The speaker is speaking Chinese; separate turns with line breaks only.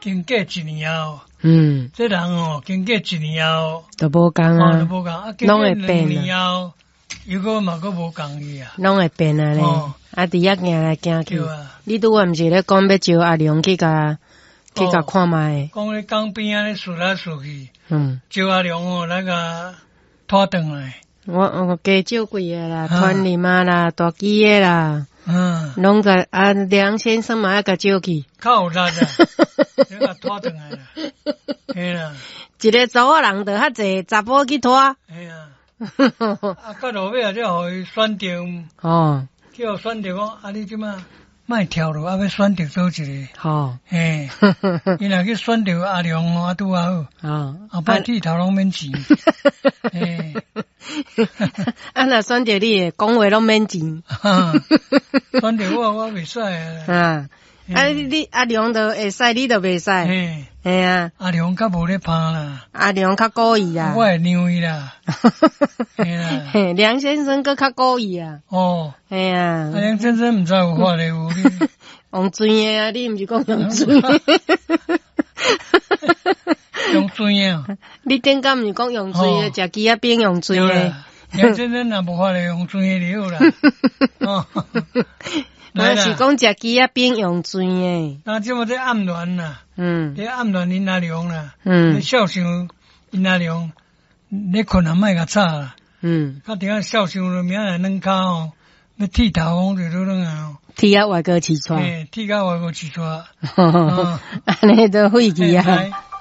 经过一年后，
这
人哦，经过一年后，
都无共啊，
都无共啊，经过2年后，又个嘛个无共伊啊，
拢会变啊咧。啊，伫遐行来行去，你拄我毋是咧讲要招阿良去甲看卖？
讲咧江边啊咧数来数去，招阿良哦那个拖转来。
我加招几个啦，团里嘛啦，大鸡的啦，拢甲啊梁先生嘛要甲招去，
较有力啊，你甲拖转来啦，嘿啦，
一个查某人着较济查甫去拖，
嘿啊，啊到落尾啊，才互伊选定，叫选定讲啊，你即马莫跳落，啊要选定倒一个，嘿，伊若去选定阿良啊拄啊好，后摆剃头拢免钱，嘿。
啊！若选着你讲话拢免钱，
选着我袂使
啊！你阿良都会使，你都袂使，嘿啊！
阿良较无咧拍啦，
阿良较故意啦，
我会让伊啦，嘿啦，
梁先生佫较故意啊，嘿啊！
梁先生毋知有法咧有你
用水的啊，你毋是讲用水的？
用水啊！
你顶间毋是讲用水的，食鸡仔饼用水的。
梁先生若无法咧用水的就好啦。
我是讲食鸡仔饼用水的。
那即么在暗恋啦，在暗恋因阿良啦，孝顺因阿良，你困啊莫甲吵啦，较顶下孝顺了，明仔软骹哦，要剃头就都弄啊。
剃啊外国起出，
剃到外国起出，
安尼都废去啊。